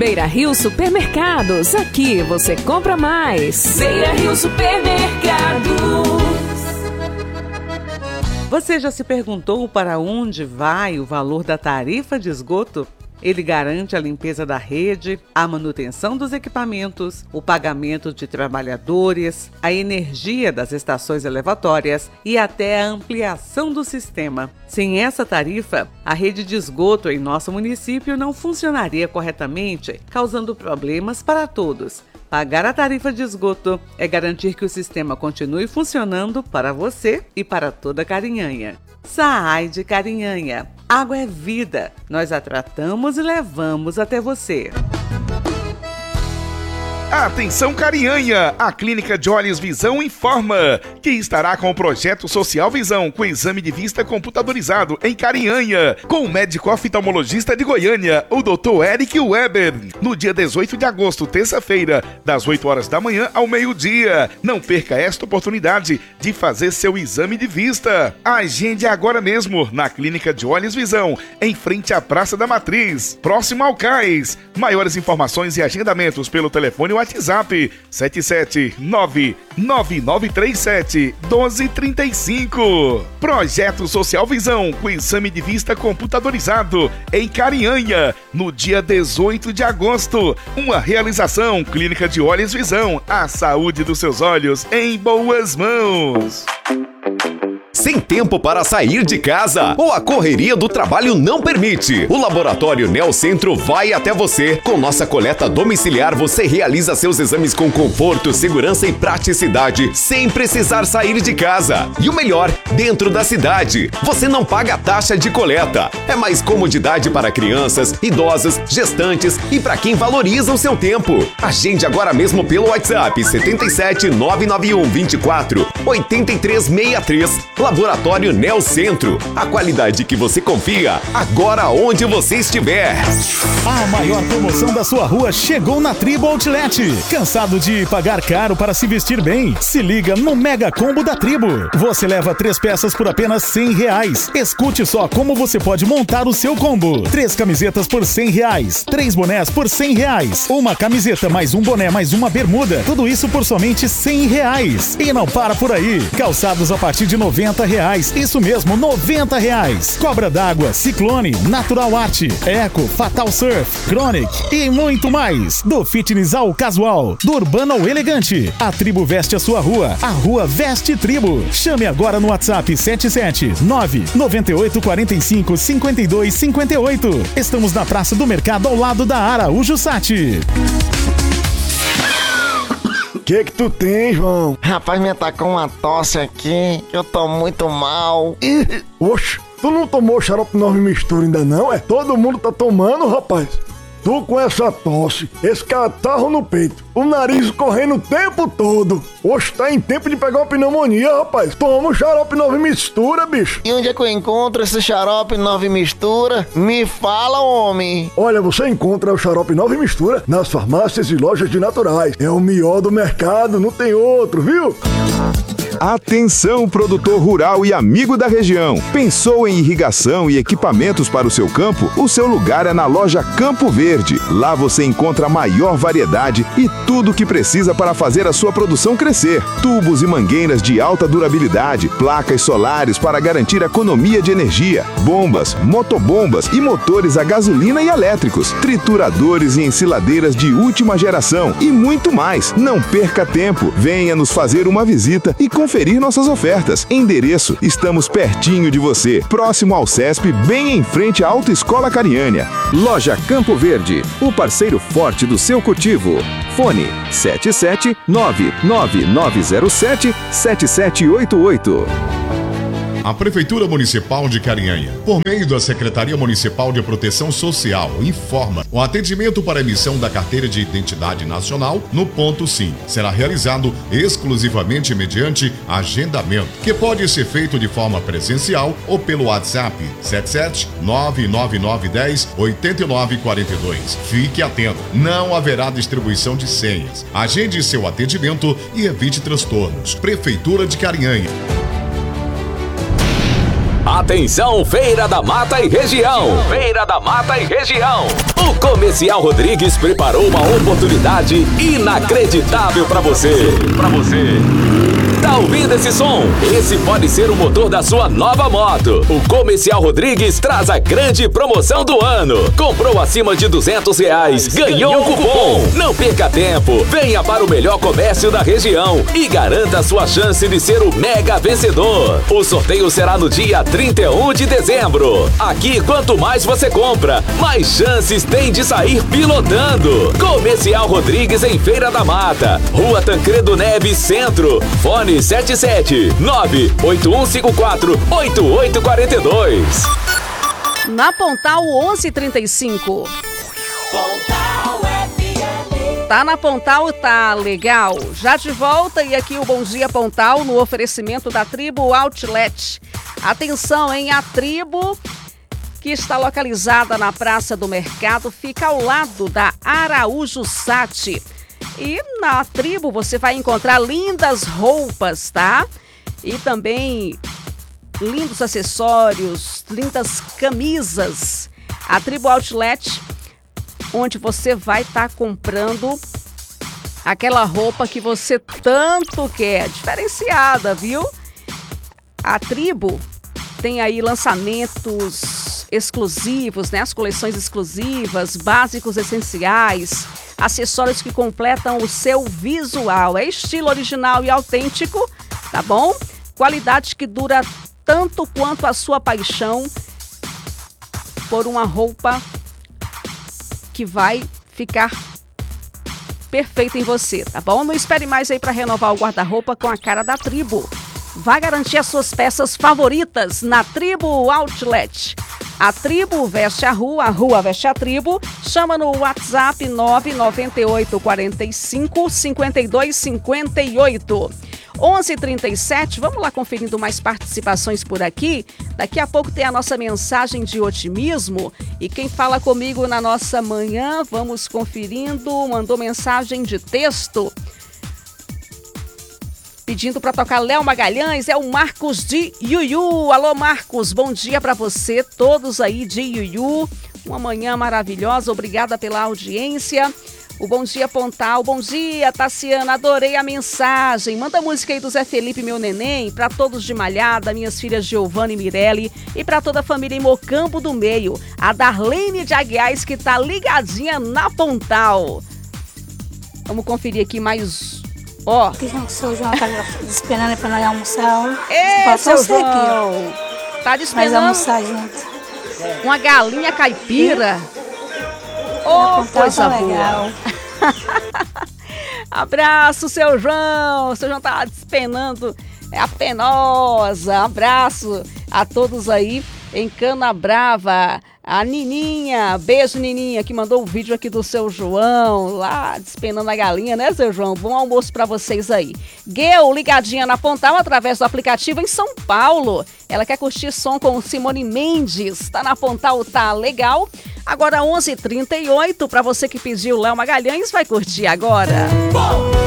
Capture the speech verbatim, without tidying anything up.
Beira Rio Supermercados, aqui você compra mais. Beira Rio Supermercados. Você já se perguntou para onde vai o valor da tarifa de esgoto? Ele garante a limpeza da rede, a manutenção dos equipamentos, o pagamento de trabalhadores, a energia das estações elevatórias e até a ampliação do sistema. Sem essa tarifa, a rede de esgoto em nosso município não funcionaria corretamente, causando problemas para todos. Pagar a tarifa de esgoto é garantir que o sistema continue funcionando para você e para toda Carinhanha. Saai de Carinhanha. Água é vida. Nós a tratamos e levamos até você. Atenção Carinhanha, a Clínica de Olhos Visão informa que estará com o projeto Social Visão com exame de vista computadorizado em Carinhanha, com o médico oftalmologista de Goiânia, o doutor Eric Weber, no dia dezoito de agosto, terça-feira, das oito horas da manhã ao meio-dia. Não perca esta oportunidade de fazer seu exame de vista. Agende agora mesmo na Clínica de Olhos Visão, em frente à Praça da Matriz, próximo ao Cais. Maiores informações e agendamentos pelo telefone WhatsApp sete sete nove nove nove três sete um dois três cinco. Projeto Social Visão com exame de vista computadorizado em Carinhanha, no dia dezoito de agosto. Uma realização Clínica de Olhos Visão, a saúde dos seus olhos em boas mãos. Sem tempo para sair de casa ou a correria do trabalho não permite, o Laboratório Neocentro vai até você. Com nossa coleta domiciliar, você realiza seus exames com conforto, segurança e praticidade, sem precisar sair de casa. E o melhor, dentro da cidade, você não paga a taxa de coleta. É mais comodidade para crianças, idosos, gestantes e para quem valoriza o seu tempo. Agende agora mesmo pelo WhatsApp sete sete nove nove um dois quatro oito três seis três. Laboratório Neocentro, a qualidade que você confia, agora onde você estiver. A maior promoção da sua rua chegou na Tribo Outlet. Cansado de pagar caro para se vestir bem? Se liga no Mega Combo da Tribo. Você leva três peças por apenas cem reais. Escute só como você pode montar o seu combo. Três camisetas por cem reais. Três bonés por cem reais. Uma camiseta mais um boné mais uma bermuda. Tudo isso por somente cem reais. E não para por aí. Calçados a partir de noventa reais. Isso mesmo, noventa reais. Cobra d'água, Ciclone, Natural Art, Eco, Fatal Surf, Chronic e muito mais. Do fitness ao casual, do urbano ao elegante. A Tribo veste a sua rua. A rua veste Tribo. Chame agora no WhatsApp sete sete nove nove oito quatro cinco cinco dois cinco oito. Estamos na Praça do Mercado ao lado da Araújo Sati. Que que tu tem, João? Rapaz, me atacou uma tosse aqui, eu tô muito mal. Ih, oxe, tu não tomou xarope nove mistura ainda não? É? Todo mundo tá tomando, rapaz. Tu com essa tosse, esse catarro no peito, o nariz correndo o tempo todo. Oxe, tá em tempo de pegar uma pneumonia, rapaz. Toma o xarope nove mistura, bicho. E onde é que eu encontro esse xarope nove mistura? Me fala, homem. Olha, você encontra o xarope nove mistura nas farmácias e lojas de naturais. É o melhor do mercado, não tem outro, viu? Atenção, produtor rural e amigo da região. Pensou em irrigação e equipamentos para o seu campo? O seu lugar é na loja Campo Verde. Lá você encontra a maior variedade e tudo o que precisa para fazer a sua produção crescer. Tubos e mangueiras de alta durabilidade, placas solares para garantir economia de energia, bombas, motobombas e motores a gasolina e elétricos, trituradores e ensiladeiras de última geração e muito mais. Não perca tempo. Venha nos fazer uma visita e conferir nossas ofertas. Endereço: estamos pertinho de você, próximo ao SESP, bem em frente à Autoescola Carinhanha. Loja Campo Verde, o parceiro forte do seu cultivo. Fone sete sete nove nove nove zero sete sete sete oito oito. A Prefeitura Municipal de Carinhanha, por meio da Secretaria Municipal de Proteção Social, informa: o atendimento para emissão da Carteira de Identidade Nacional no Ponto Sim será realizado exclusivamente mediante agendamento, que pode ser feito de forma presencial ou pelo WhatsApp sete sete nove nove nove um zero oito nove quatro dois. Fique atento, não haverá distribuição de senhas. Agende seu atendimento e evite transtornos. Prefeitura de Carinhanha. Atenção, Feira da Mata e região. Feira da Mata e região. O Comercial Rodrigues preparou uma oportunidade inacreditável para você. Para você. Tá ouvindo esse som? Esse pode ser o motor da sua nova moto. O Comercial Rodrigues traz a grande promoção do ano. Comprou acima de duzentos reais, ganhou um cupom. Não perca tempo. Venha para o melhor comércio da região e garanta a sua chance de ser o mega vencedor. O sorteio será no dia trinta e um de dezembro. Aqui, quanto mais você compra, mais chances tem de sair pilotando. Comercial Rodrigues em Feira da Mata, Rua Tancredo Neves, Centro. Fone sete sete nove oito um cinco quatro oito oito quatro dois. Na Pontal onze trinta e cinco. Pontal F M. Tá na Pontal, tá legal. Já de volta e aqui o Bom Dia Pontal no oferecimento da Tribo Outlet. Atenção, hein? A Tribo, que está localizada na Praça do Mercado, fica ao lado da Araújo Sati. E na Tribo você vai encontrar lindas roupas, tá? E também lindos acessórios, lindas camisas. A Tribo Outlet, onde você vai estar tá comprando aquela roupa que você tanto quer, diferenciada, viu? A Tribo tem aí lançamentos exclusivos, né? As coleções exclusivas, básicos essenciais, acessórios que completam o seu visual. É estilo original e autêntico, tá bom? Qualidade que dura tanto quanto a sua paixão por uma roupa que vai ficar perfeita em você, tá bom? Não espere mais aí para renovar o guarda-roupa com a cara da Tribo. Vai garantir as suas peças favoritas na Tribo Outlet. A Tribo veste a rua, a rua veste a Tribo. Chama no WhatsApp nove nove oito quatro cinco cinco dois cinco oito. onze e trinta e sete, vamos lá conferindo mais participações por aqui. Daqui a pouco tem a nossa mensagem de otimismo. E quem fala comigo na nossa manhã, vamos conferindo, mandou mensagem de texto pedindo para tocar Léo Magalhães, é o Marcos de Iuiú. Alô, Marcos, bom dia para você, todos aí de Iuiú. Uma manhã maravilhosa, obrigada pela audiência. O Bom Dia Pontal, bom dia, Tassiana, adorei a mensagem. Manda a música aí do Zé Felipe, meu neném, para todos de Malhada, minhas filhas Giovana e Mirelle, e para toda a família em Mocambo do Meio. A Darlene de Aguiais, que tá ligadinha na Pontal. Vamos conferir aqui mais... Ó, oh. O seu João tá esperando para nós almoçar. Ei, seu João, tá esperando almoçar junto. Uma galinha caipira. Ô, oh, coisa boa. Abraço, seu João. O seu João tá despenando. É a penosa. Abraço a todos aí em Cana Brava. A Nininha, beijo Nininha, que mandou o vídeo aqui do seu João, lá despenando a galinha, né, seu João? Bom almoço pra vocês aí. Geu, ligadinha na Pontal através do aplicativo em São Paulo. Ela quer curtir som com Simone Mendes. Tá na Pontal, tá legal. Agora onze e trinta e oito, pra você que pediu Léo Magalhães, vai curtir agora. Bom.